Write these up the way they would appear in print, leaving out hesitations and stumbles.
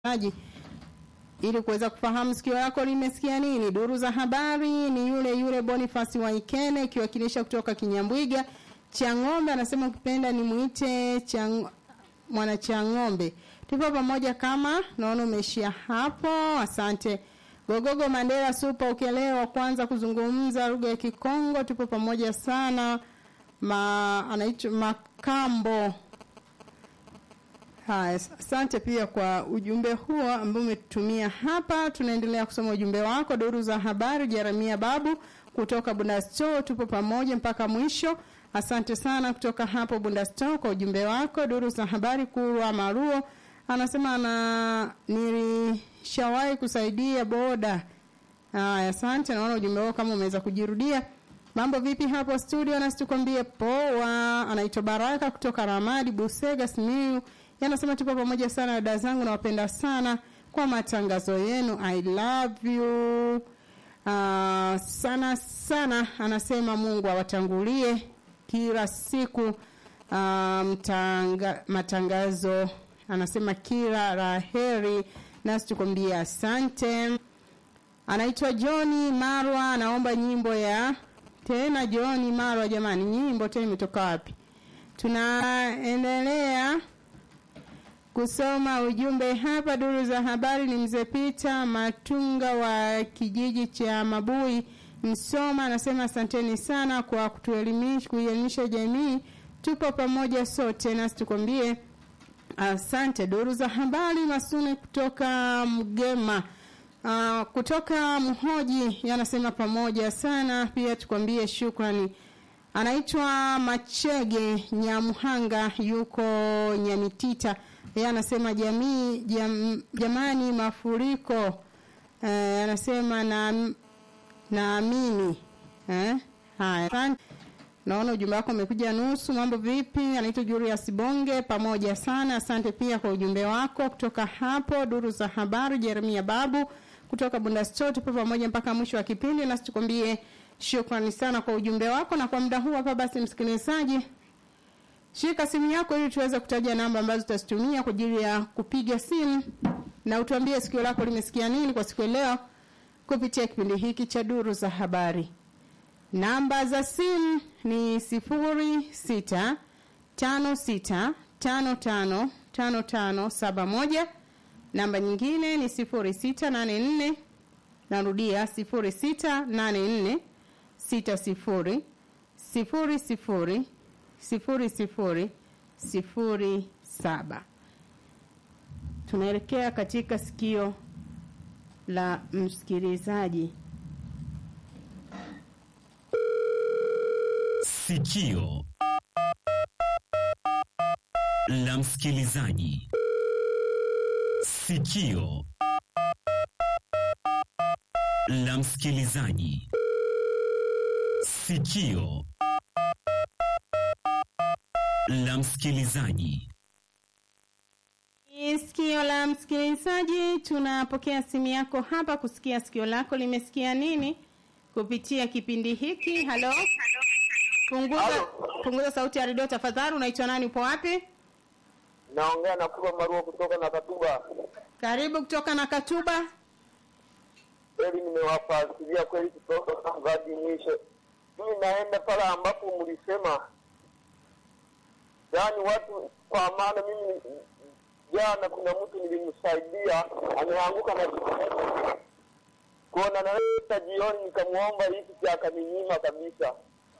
ili kuweza kufahamu sikio lako limesikia nini. Duru za habari ni yule Boniface Waikene kiwakilisha kutoka Kinyambwiga. Changombe anasema ukipenda ni muite mwana Changombe. Tupo pamoja kama naona umeishia hapo. Asante. Gogogo Mandela Super ukelewa kwanza kuzungumza lugha ya Kikongo. Tupo pamoja sana. Anaitwa Makambo. Haya, asante pia kwa ujumbe huo ambao umetumia hapa. Tunaendelea kusoma ujumbe wako. Duru za habari Jeremia Babu kutoka Bundasto, tupo pamoja mpaka mwisho. Asante sana kutoka hapo Bundasto kwa ujumbe wako. Duru za habari Kurwa Maruo anasema nilishawahi kusaidia boda. Haya, asante. Naona ujumbe wako kama umeweza kujirudia. Mambo vipi hapo studio? Na situkwambie poa. Anaitwa Baraka kutoka Ramadi Busega Simiyu. Yanasema tupo pamoja sana dada zangu na wapenda sana kwa matangazo yenu. I love you. Sana sana. Anasema Mungu awatangulie kila siku matangazo. Anasema kila laheri. Nasi tukwambia asante. Anaitwa Johnny Marwa anaomba nyimbo ya tena Johnny Marwa jamani, nyimbo tena imetoka wapi? Tunaendelea kusoma ujumbe hapa. Duru za habari ni Mzee Peter Matunga wa kijiji cha Mabui Msoma anasema asanteni sana kwa kuelimisha jamii. Tupo pamoja sote na tukwambie asante. Duru za habari Masune kutoka Mgema kutoka Mhoji yanasema pamoja sana pia tukwambie shukrani. Anaitwa Machege Nyamuhanga yuko Nyamitita. Yeye anasema jamani mafuriko anasema naamini haya. Naona ujumbe wako umekuja nusu. Mambo vipi? Anaitwa Julius Bonge pamoja sana. Asante pia kwa ujumbe wako kutoka hapo. Duru za habari Jeremia Babu kutoka Bundasto, tupo pamoja mpaka mwisho wa kipindi na tukwambie shukrani sana kwa ujumbe wako. Na kwa muda huu hapa basi msikilizaji, shika simu yako ili tuweze kutaja namba ambazo tutazitumia kwa ajili ya kupiga simu na utuambie sikio lako limesikia nini kwa siku leo kupitia kipindi hiki cha Duru za habari. Namba za simu ni 0656555571. Namba nyingine ni 0684. Narudia 0684600007. Tunaelekea katika sikio la msikilizaji. Sikio la msikilizaji. Sikio la msikilizaji. Sikio la msikilizaji. Sikio la msikilizaji, tunapokea simu yako hapa kusikia sikio lako limesikia nini kupitia kipindi hiki. Halo. Punguza sauti ya redio tafadhali. Unaitwa nani, upo wapi? Naongea na Kurwa Maruo kutoka na Katuba. Karibu kutoka na Katuba. Kweli nimewafasiria kweli kutoka hadi mwisho. Mimi naenda pala ambapo mlisema. Yaani watu kwa maana mimi jana kuna mtu nilimsaidia ameanguka na kuona na jioni nikamuomba hiki akaninyima kabisa.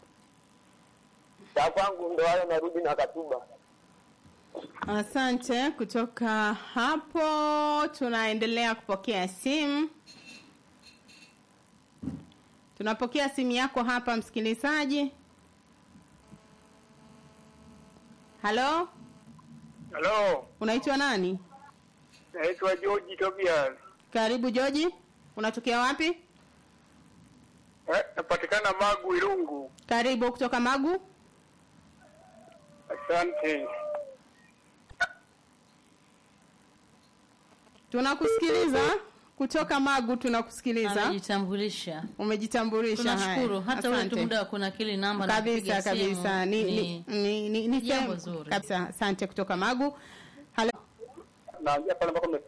Tafangu ndo hayo narudi na Katuba. Asante. Kutoka hapo tunaendelea kupokea simu. Tunapokea simu yako hapa msikilizaji. Halo? Halo. Unaitwa nani? Naitwa George Tobias. Karibu George. Unatokea wapi? Napatikana Magu Irungu. Karibu kutoka Magu. Asante. Tunakusikiliza kutoka Magu, tunakusikiliza. Umejitambulisha. Tunashukuru. Hata wewe tu muda kuna kile namba na kupiga simu. Kabisa. Ni jambo zuri. Kabisa. Asante kutoka Magu. Halo. Naanza pale mpaka